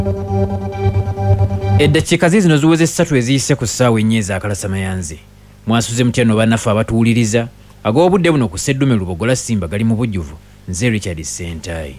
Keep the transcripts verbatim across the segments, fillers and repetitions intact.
Eddakiika zino ziweze ssatu eziyise ku ssaawa ennya ez'akalasamayanzi. Mwasuze mutya nno bannaffe abatuwuliriza ag'obudde buno ku Sseddume Lubogola Simba gali mu bujjuvu. Nze Richard Sentayi.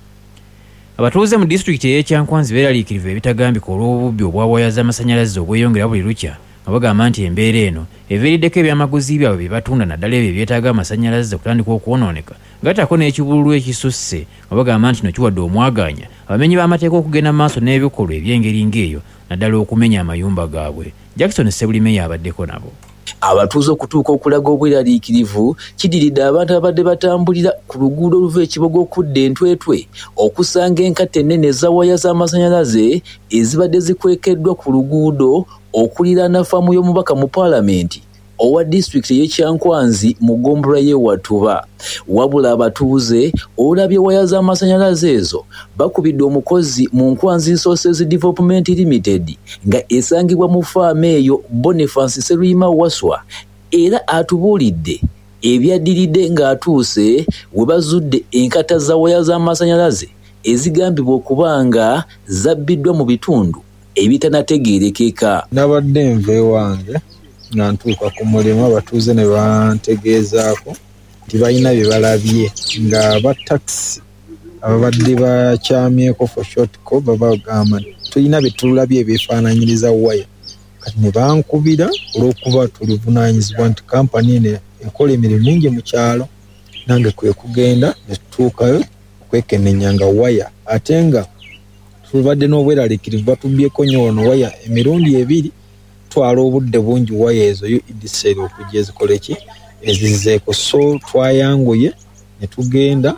Abatuuze mu disitulikiti ey'Ekyankwanzi beeraliikirivu ebitagambika olw'obubbi obwa waya z'amasannyalaze obweyongera buli lukya nga bagamba nti embeera eno eviiriddeko ebyamaguzi byabwe bye batunda naddala ebyo ebyetaaga amasannyalaze okutandika okwonooneka ng'ataako n'ekibululu ekisusse nga bagamba nti no kiwadde omwagaanya abamenyi b'amateeka okugenda mu maaso n'ebikolwa eby'engeri ng'eyo naddala okumenya amayumba gaabwe. Jackson Sebulime yabaddeko nabo. Abatuuze okutuuka okulaga obweraliikirivu kidiridde abantu abadde batambulira ku luguudo oluva ekibogo okudda Entwetwe okusanga enkatte ennene eza waya z'amasannyalaze ezibadde zikwekeddwa ku luguudo okuliraana faamu y'omubaka mu paalamenti owa disitulikiti y'Ekyankwanzi mu ggombolola y'e Watuba. Wabula abatuuze olabye waya z'amasannyalaze ezo bakubidde omukozi mu Nkwanzi Resources Development Limited nga esangibwa mu faamu eyo Boniface Seruyima Waswa, era atubuulidde ebyaddiridde ng'atuuse we bazudde enkata za waya z'amasannyalaze ezigambibwa okuba nga zabbiddwa mu bitundu ebitanategeerekeka. Nabadde nva ewange nga ntuuka ku mulimu abatuuze ne bantegeezaako nti balina bye balabye nga batakisi ababadde bakyamyeko for short ko babagamba tulina bye tulabye ebyefaananyiriza waya kati ne bankubira olw'okuba tulivunaanyizibwa nti kampani eno ekola emirimu mingi mu kyalo, nange kwe kugenda ne tutuukayo okwekenneenya nga waya ate nga tulibadde n'obweraliikirivu batubyeko nnyo wano waya emirundi ebiri twala obudde bungi waya ezo yo idisero okujja ezikola ki ezizeeko, so twayanguye ne tugenda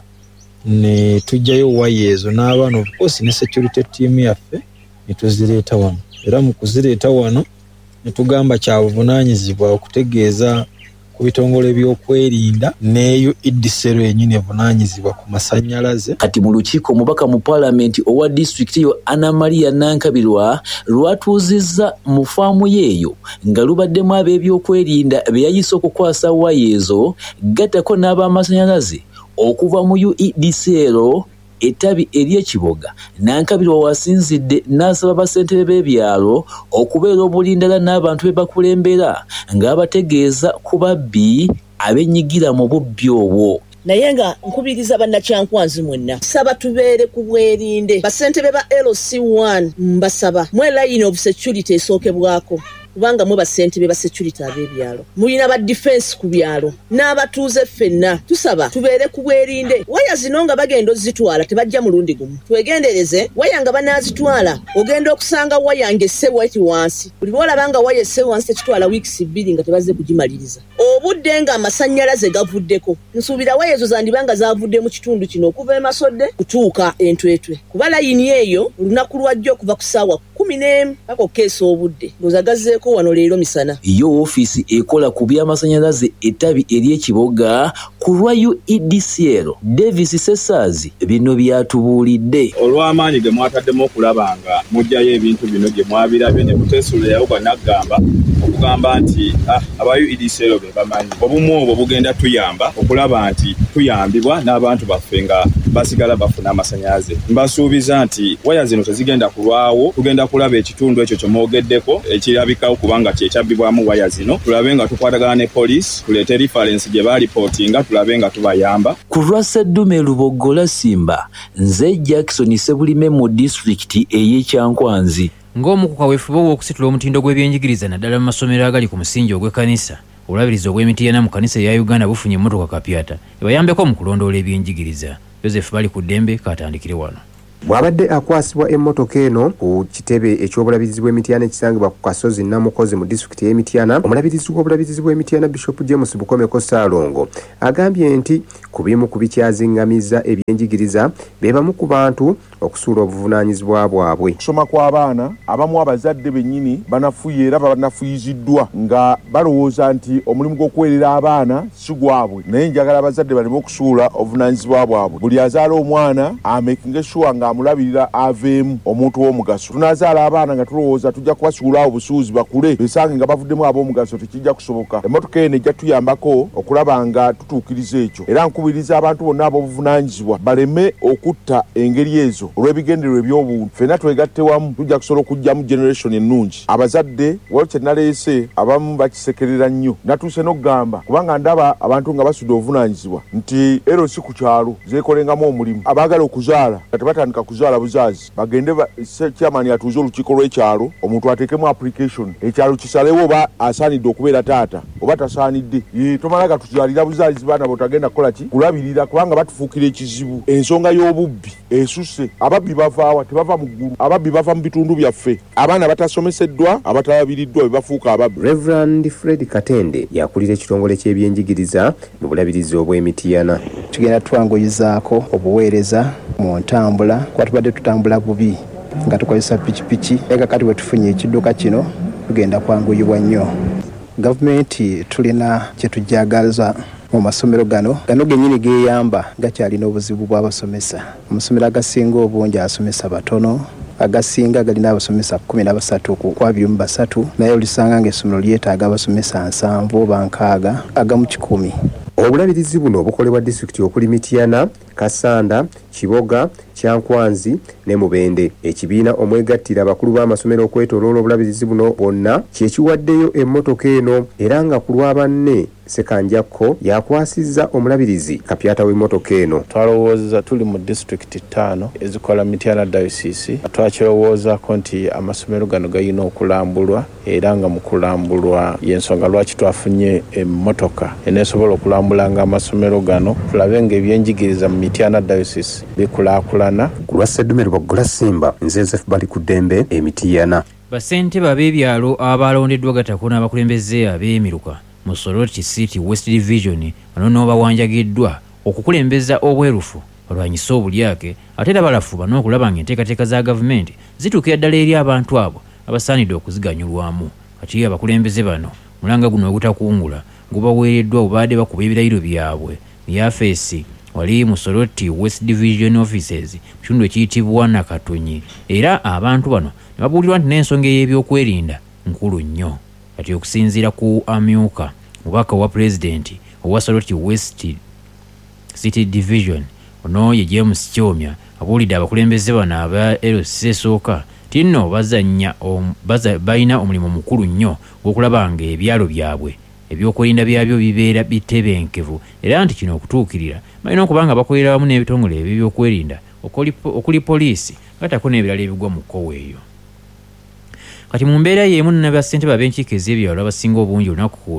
ne tujjayo waya ezo n'abaana of course ne security team yaffe ne tuzireeta wano, era mu kuzireeta wano ne tugamba kya buvunaanyizibwa okutegeeza ku bitongole by'okwerinda n'eyo idisero yennyini evunaanyizibwa ku masannyalaze. Kati mu lukiiko omubaka mu paalamenti owa disitulikiti yo Anna Maria Nankabirwa lwatuuzizza mu faamu yeeyo nga lubaddemu ab'ebyokwerinda be yayise okukwasa waya ezo gattako n'ab'amasannyalaze okuva mu U E D C L ettabi ery'ekiboga. Nankabirwa wasinzidde n'asaba bassentebe b'ebyalo okubeera obulindala n'abantu be bakulembera ng'abategeeza ku babbi abenyigira mu bubbi obwo. Naye nga nkubiriza bannakyankwanzi mwenna saba tubeere ku bwerinde. Bassentebe ba L C one mbasaba mwe line of security esookebwako kubanga mwe bassentebe ba security ab'ebyalo mulina ba defense ku byalo n'abatuuze ffenna tusaba tubeere ku bwerinde. Waya zino nga bagenda ozitwala tebajja mulundi gumu, twegendereze. Waya nga banaazitwala ogenda okusanga waya ng'esse wati wansi, buli lwolaba nga waya esse wansi tekitwala wiikisi bbiri nga tebaze kugimaliriza. Obudde nga amasannyalaze gavuddeko, nsuubira waya ezo zandibanga zavudde mu kitundu kino okuva e Masodde kutuuka Entwetwe kuba layini eyo olunaku lwajja okuva ku ssaawa kumi n'emu paka okukeesa obudde ng'ozagazzeeko wano leero misana. Yo ofiisi ekola ku by'amasannyalaze ettabi ery'ekiboga ku lwa U E D C L Davis Sessazi bino byatubuulidde. Olw'amaanyi ge mwataddemu okulaba nga mujjayo ebintu bino gye mwabirabye ne muteesuulirayo banaggamba okugamba nti ah, aba U E D C L be bamanyi obumu obwo bugenda tuyamba okulaba nti tuyambibwa n'abantu baffe nga basigala bafuna amasannyalaze. Mbasuubiza nti waya zino tezigenda kulwawo, tugenda kulaba ekitundu ekyo kye mwogeddeko ekirabikawo kubanga kyekyabbibwamu waya zino, tulabe nga tukwatagana ne poliisi tuleete reference gye baalipootinga tulabe nga tubayamba. Ku lwa Sseddume Lubogola Simba, nze Jackson Sebulime mu disitulikiti ey'Ekyankwanzi. Ng'omu ku kaweefube w'okusitula omutindo gw'ebyenjigiriza naddala mu masomero agali ku musingi ogw'ekkanisa, obulabirizi obw'emitiana mu kkanisa eya Uganda bufunye emmotoka kapyata ebayambeko mu kulondoola ebyenjigiriza. Joseph bali ku ddembe katandikire wano. Bwabadde akwasibwa emmotoka eno ku kitebe eky'obulabirizi bw'emitiana ekisangibwa ku Kasozi Namukozi mu disitulikiti y'Emitiana, omulabirizi w'obulabirizi bw'emitiana Bishop James Bukomeko Saalongo agambye nti ku bimu ku bikyaziŋŋamizza ebyenjigiriza be bamu ku bantu okusuula obuvunaanyizibwa bwabwe. Kusoma kw'abaana abamu abazadde bennyini banafuye era banafuyiziddwa nga balowooza nti omulimu gw'okuweerera abaana si gwabwe, naye njagala abazadde baleme okusuula obuvunaanyizibwa bwabwe. Buli azaala omwana amekinge sure nga amulabirira aveemu omuntu w'omugaso. Tunazaala abaana nga tulowooza tujja kubasuula obusuuzi bakule besange nga bavuddemu ab'omugaso, tekijja kusoboka. Emmotoka eno ejja tuyambako okulaba nga tutuukiriza ekyo, era nkubiriza abantu bonna ab'obuvunaanyizibwa baleme okutta engeri ezo olw'ebigendererwa eby'obuntu ffenna twegatte wamu tujja kusobola okujjamu generation ennungi. Abazadde waliwo kye naleese abamu bakisekerera nnyo natuuse n'okugamba kubanga ndaba abantu nga basudde obuvunaanyizibwa nti ero si ku kyalo zeekolengamu omulimu abaagala okuzaala nga tebatandika kuzaala buzaazi bagende chairman atuuze olukiiko lw'ekyalo omuntu ateekemu application ekyalo kisalewo oba asaanidde okubeera taata oba tasaanidde tomalaga tuzaalira buzaazi baana botagenda kukola ki kulabirira kubanga batufuukira ekizibu. Ensonga y'obubbi esuse ababbi bavaawa tebava mu ggulu ababbi bava mu bitundu byaffe abaana batasomeseddwa abatalabiriddwa be bafuuka ababbi. Reverend Fred Katende yakulira ekitongole ky'ebyenjigiriza mu bulabirizi obw'Emityana. Tugenda twanguyizaako obuweereza mu ntambula kuba tubadde tutambula bubi nga tukozesa pikipiki eka kati bwe tufunye ekidduka kino tugenda kwanguyibwa nnyo. Gavumenti tulina kye tujjagaliza mu masomero gano gano gennyini geeyamba gakyalina obuzibu bw'abasomesa. Amasomero agasinga obungi asomesa batono agasinga galina abasomesa kumi na basatu ku kwabyumu basatu naye olisanga ng'essomero lyetaaga abasomesa nsanvu oba nkaaga agamu kikumi. Obulabirizi buno obukolebwa disitulikiti okuli Mityana, Kasanda, Kiboga, Kyankwanzi ne Mubende. Ekibiina omwegattira abakulu b'amasomero okwetooloola obulabirizi buno bwonna kye kiwaddeyo emmotoka eno era nga ku lwa banne Sekanjakko yakwasizza omulabirizi kapyata w'emmotoka eno. Twalowooza tuli mu disitulikiti ttaano ezikola Mityana Diocese. Twakirowoozaako nti amasomero gano gayina okulambulwa era nga mu kulambulwa y'ensonga lwaki twafunye emmotoka eneesobola okulambula nga amasomero gano tulabe ng'ebyenjigiriza mu Mityana Diocese bikulaakulana. Ku lwa Sseddume Lubogola Simba nze Yozefu bali ku ddembe Emityana. Basentebe ab'ebyalo abalondeddwa gatako n'abakulembeze ab'emiruka mu Soroti City West Division bano n'obawanjagiddwa okukulembeza obwerufu olwanyisa obulyake ate era balafuba n'okulaba ng'enteekateeka za gavumenti zituukira ddala eri abantu abo abasaanidde okuziganyulwamu. Kati abakulembeze bano mulanga guno ogutakungula gubaweereddwa obadde bakuba ebirayiro byabwe byafeesi wali mu Soroti West Division Offices mu kitundu ekiyitibwa Nakatonyi era abantu bano ne babuulirwa nti n'ensonga y'ebyokwerinda nkulu nnyo. Kati okusinziira ku amyuka mubaka wa pulezidenti owa Soroti West City Division ono ye James Kyomya abuulidde abakulembeze bano aba L C esooka ti nno bazannya balina omulimu mukulu nnyo gw'okulaba nga ebyalo byabwe ebyokwerinda byabyo bibeera bitebenkevu era nti kino okutuukirira balina okuba nga bakolera wamu n'ebitongole ebyo ebyokwerinda okuli poliisi batako n'ebirala ebigwa mu kkowa eyo. Kati mu mbeera y'emu n'abassentebe ab'enkiiko ez'ebyalo abasinga obungi olunaku